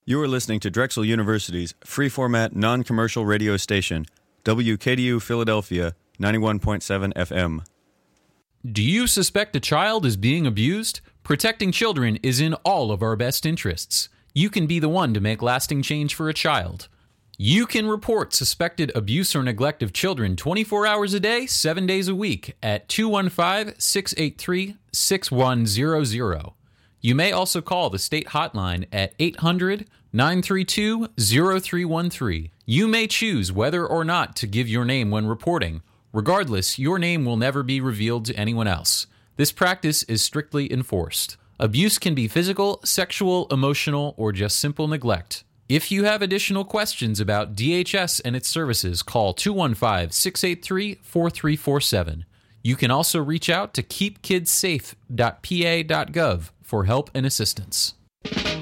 You are listening to Drexel University's free-format, non-commercial radio station, WKDU Philadelphia, 91.7 FM. Do you suspect a child is being abused? Protecting children is in all of our best interests. You can be the one to make lasting change for a child. You can report suspected abuse or neglect of children 24 hours a day, 7 days a week at 215-683-6100. You may also call the state hotline at 800-932-0313. You may choose whether or not to give your name when reporting. Regardless, your name will never be revealed to anyone else. This practice is strictly enforced. Abuse can be physical, sexual, emotional, or just simple neglect. If you have additional questions about DHS and its services, call 215-683-4347. You can also reach out to keepkidssafe.pa.gov for help and assistance.